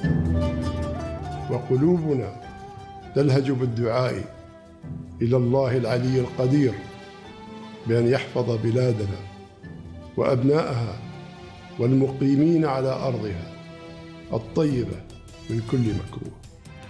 وقلوبنا تلهج بالدعاء إلى الله العلي القدير بأن يحفظ بلادنا وأبناءها والمقيمين على أرضها الطيبة من كل مكروه.